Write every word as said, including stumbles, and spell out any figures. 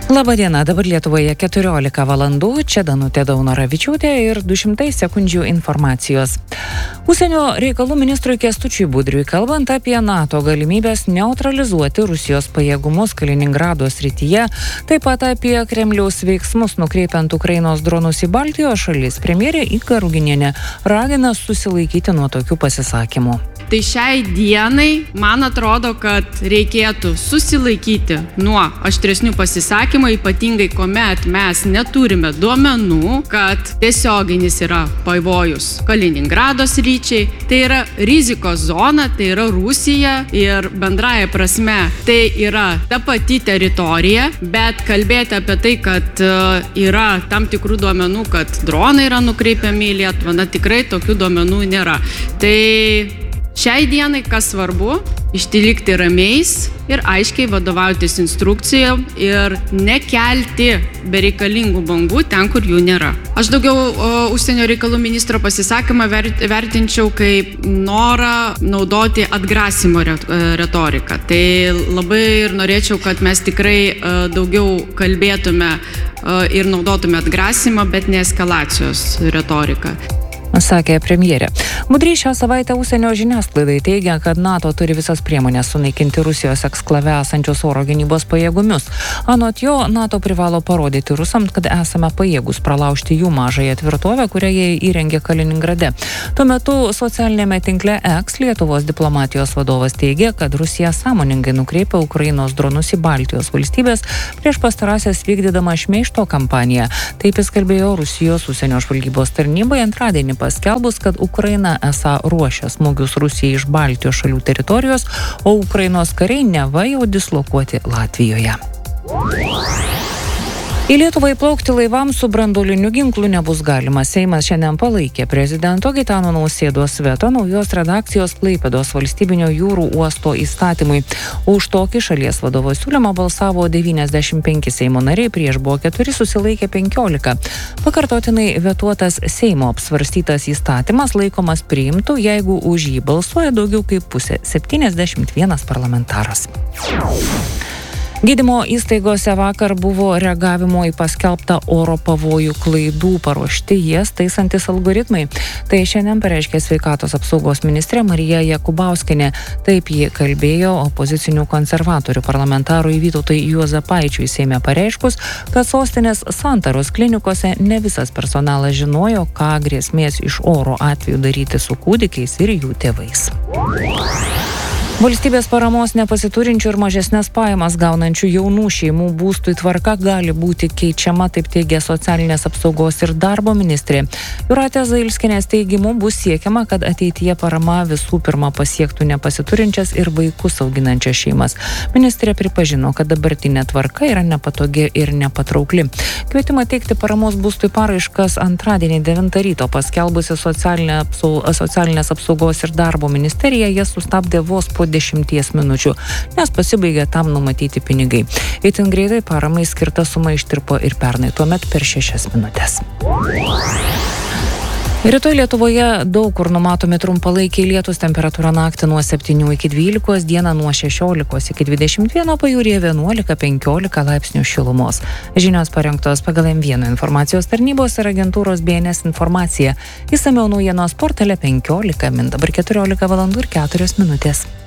Labadiena, dabar Lietuvoje keturiolika valandų, čia Danutė Daunoravičiūtė ir du šimtai sekundžių informacijos. Užsienio reikalų ministrui Kęstučiui Budriui kalbant apie NATO galimybės neutralizuoti Rusijos pajėgumus Kaliningrado srityje, taip pat apie Kremliaus veiksmus nukreipiant Ukrainos dronus į Baltijos šalis, premjerė Inga Ruginienė ragina susilaikyti nuo tokių pasisakymų. Tai šiai dienai, man atrodo, kad reikėtų susilaikyti nuo aštresnių pasisakymų, ypatingai kuomet mes neturime duomenų, kad tiesioginis yra pavojus Kaliningrado sričiai, tai yra rizikos zona, tai yra Rusija ir bendraja prasme tai yra ta pati teritorija, bet kalbėti apie tai, kad yra tam tikrų duomenų, kad dronai yra nukreipiami į Lietuvą, na tikrai tokių duomenų nėra. Tai šiai dienai, kas svarbu, išlikti ramiais ir aiškiai vadovautis instrukcijom ir nekelti bereikalingų bangų ten, kur jų nėra. Aš daugiau o, užsienio reikalų ministro pasisakymą vertinčiau kaip norą naudoti atgrasimo retoriką. Tai labai ir norėčiau, kad mes tikrai daugiau kalbėtume ir naudotume atgrasimą, bet ne eskalacijos retoriką. Sakė premjerė. Budrys šią savaitę užsienio žiniasklaidai teigia, kad NATO turi visas priemonės sunaikinti Rusijos eksklave esančius oro gynybos pajėgumus. Anot jo, NATO privalo parodyti rusams, kad esame pajėgus pralaužti jų mažąją tvirtovę, kurią jie įrengė Kaliningrade. Tuo metu socialinėme tinkle X Lietuvos diplomatijos vadovas teigia, kad Rusija sąmoningai nukreipia Ukrainos dronus į Baltijos valstybės prieš pastarąsias vykdydama šmeižto kampaniją. Taip jis kalbėjo Rusijos užsienio žvalgybos tarnybai antradienį paskelbus, kad Ukraina esą ruošia smūgius Rusijai iš Baltijos šalių teritorijos, o Ukrainos kariai neva jau dislokuoti Latvijoje. Į Lietuvą įplaukti laivams su branduoliniu ginklu nebus galima. Seimas šiandien palaikė prezidento Gitano Nausėdos veto naujos redakcijos Klaipėdos valstybinio jūrų uosto įstatymui. Už tokį šalies vadovo siūlymą balsavo devyniasdešimt penki Seimo nariai, prieš buvo keturi, susilaikė penkiolika. Pakartotinai vetuotas Seimo apsvarstytas įstatymas laikomas priimtu, jeigu už jį balsuoja daugiau kaip pusė septyniasdešimt vienas parlamentaras. Gydymo įstaigose vakar buvo reagavimo į paskelbtą oro pavojų klaidų paruošti jas taisantis algoritmai. Tai šiandien pareiškė sveikatos apsaugos ministrė Marija Jakubauskienė. Taip ji kalbėjo opozicinių konservatorių parlamentarui Vytautui Juozapaičiui Seime pareiškus, kad sostinės Santaros klinikose ne visas personalas žinojo, ką grėsmės iš oro atveju daryti su kūdikiais ir jų tėvais. Valstybės paramos nepasiturinčių ir mažesnės pajamas gaunančių jaunų šeimų būstui tvarka gali būti keičiama, taip teigia socialinės apsaugos ir darbo ministrė. Jūratės Zailskienės teigimu bus siekiama, kad ateityje parama visų pirma pasiektų nepasiturinčias ir vaikus auginančias šeimas. Ministrė pripažino, kad dabartinė tvarka yra nepatogi ir nepatraukli. Kvietimą teikti paramos būstui paraiškas antradienį devintą ryto paskelbusi socialinė apsau, socialinės apsaugos ir darbo ministerija jas sustabdė vos po dešimties minučių, nes pasibaigė tam numatyti pinigai. Itin greitai paramai skirta suma ištirpo ir pernai, tuomet per šešias minutės. Rytoj Lietuvoje daug kur numatomi trumpalaikiai lietūs, temperatūra naktį nuo septynių iki dvylikos, dieną nuo šešiolikos iki dvidešimt vieno, pajūryje vienuolika penkiolika laipsnių šilumos. Žinios parengtos pagal M vienas informacijos tarnybos ir agentūros B N S informacija. Išsamiau naujienos portale penkiolika min, dabar keturiolika valandų ir keturios minutės.